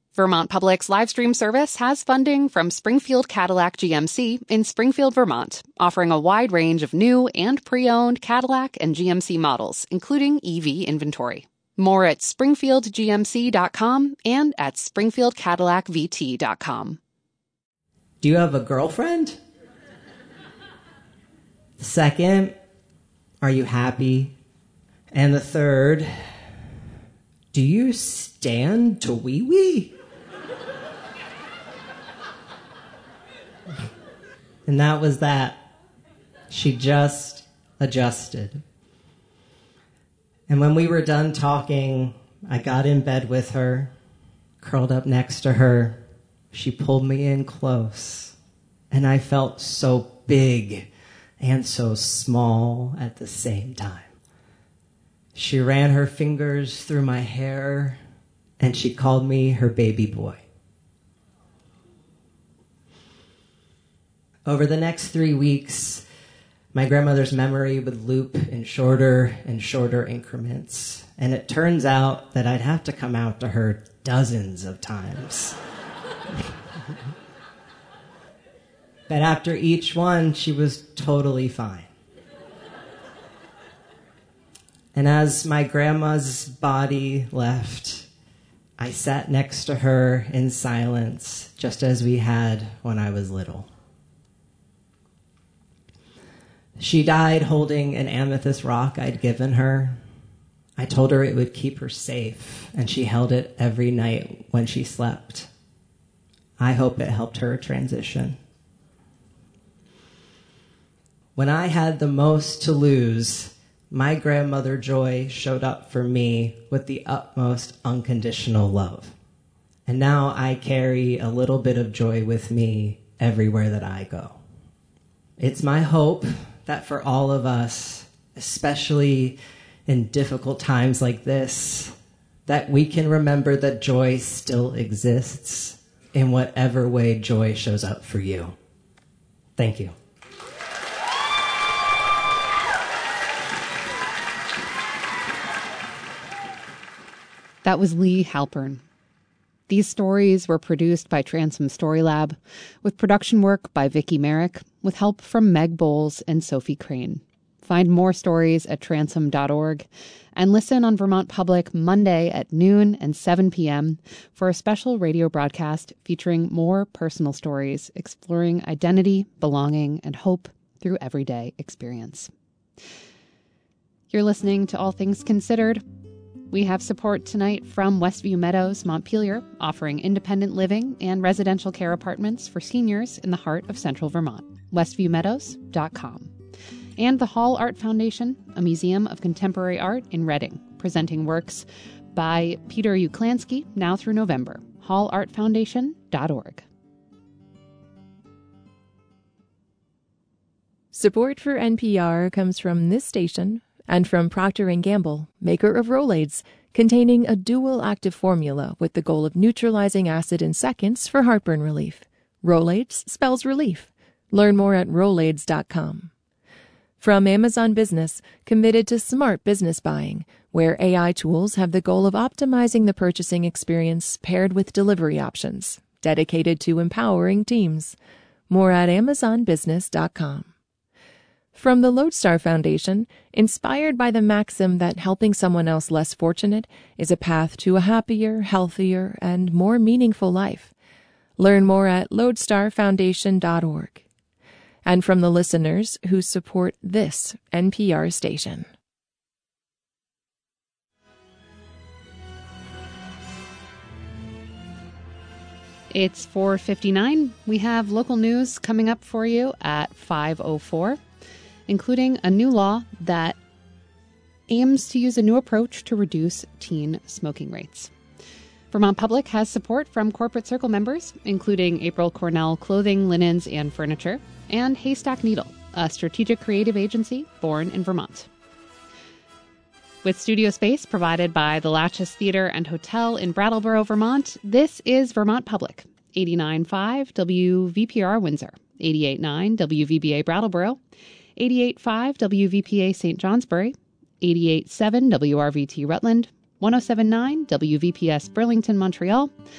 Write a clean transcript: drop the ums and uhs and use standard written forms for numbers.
Vermont Public's live stream service has funding from Springfield Cadillac GMC in Springfield, Vermont, offering a wide range of new and pre-owned Cadillac and GMC models, including EV inventory. More at springfieldgmc.com and at springfieldcadillacvt.com. Do you have a girlfriend? The second, are you happy? And the third, do you stand to wee-wee? And that was that. She just adjusted. And when we were done talking, I got in bed with her, curled up next to her. She pulled me in close, and I felt so big and so small at the same time. She ran her fingers through my hair, and she called me her baby boy. Over the next 3 weeks, my grandmother's memory would loop in shorter and shorter increments, and it turns out that I'd have to come out to her dozens of times. But after each one, she was totally fine. And as my grandma's body left, I sat next to her in silence, just as we had when I was little. She died holding an amethyst rock I'd given her. I told her it would keep her safe, and she held it every night when she slept. I hope it helped her transition. When I had the most to lose, my grandmother Joy showed up for me with the utmost unconditional love. And now I carry a little bit of joy with me everywhere that I go. It's my hope that for all of us, especially in difficult times like this, that we can remember that joy still exists in whatever way joy shows up for you. Thank you. That was Lee Halpern. These stories were produced by Transom Story Lab, with production work by Vicki Merrick, with help from Meg Bowles and Sophie Crane. Find more stories at transom.org and listen on Vermont Public Monday at noon and 7 p.m. for a special radio broadcast featuring more personal stories exploring identity, belonging, and hope through everyday experience. You're listening to All Things Considered. We have support tonight from Westview Meadows, Montpelier, offering independent living and residential care apartments for seniors in the heart of central Vermont. westviewmeadows.com. And the Hall Art Foundation, a museum of contemporary art in Reading, presenting works by Peter Uklansky now through November. hallartfoundation.org. Support for NPR comes from this station and from Procter & Gamble, maker of Rolaids, containing a dual active formula with the goal of neutralizing acid in seconds for heartburn relief. Rolaids spells relief. Learn more at Rolaids.com. From Amazon Business, committed to smart business buying, where AI tools have the goal of optimizing the purchasing experience paired with delivery options, dedicated to empowering teams. More at AmazonBusiness.com. From the Lodestar Foundation, inspired by the maxim that helping someone else less fortunate is a path to a happier, healthier, and more meaningful life. Learn more at lodestarfoundation.org. And from the listeners who support this NPR station. It's 4:59. We have local news coming up for you at 5:04. Including a new law that aims to use a new approach to reduce teen smoking rates. Vermont Public has support from Corporate Circle members, including April Cornell Clothing, Linens, and Furniture, and Haystack Needle, a strategic creative agency born in Vermont. With studio space provided by the Latches Theater and Hotel in Brattleboro, Vermont, this is Vermont Public, 89.5 WVPR Windsor, 88.9 WVBA Brattleboro, 88.5 WVPA St. Johnsbury, 88.7 WRVT Rutland, 107.9 WVPS Burlington, Montreal,